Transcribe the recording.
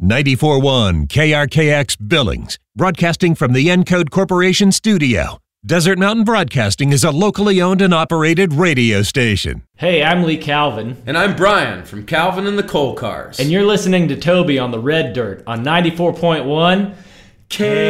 94.1 KRKX Billings, broadcasting from the Encode Corporation studio. Desert Mountain Broadcasting is a locally owned and operated radio station. Hey, I'm Lee Calvin. And I'm Brian from Calvin and the Coal Cars. And you're listening to Toby on the Red Dirt on 94.1 KRKX.